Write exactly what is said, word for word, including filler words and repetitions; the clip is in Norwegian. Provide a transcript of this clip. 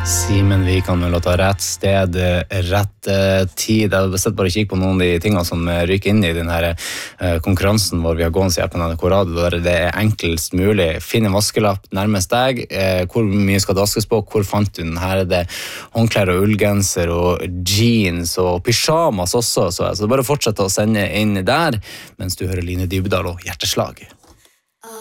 Simen Vikan med låta Rett sted, rett tid. Jeg har bestemt bare kikk på noen av de tingene som ryker inn i denne konkurransen hvor vi har gående seg på N R K Radio, der det er enkelst mulig. Finn en vaskelapp nærmest deg. Hvor mye skal det vaskes på? Hvor fant du den? Her er det håndklær og ullgenser og jeans og pyjamas også, så bare fortsett å sende inn der mens du hører Line Dybdahl og Hjerteslag.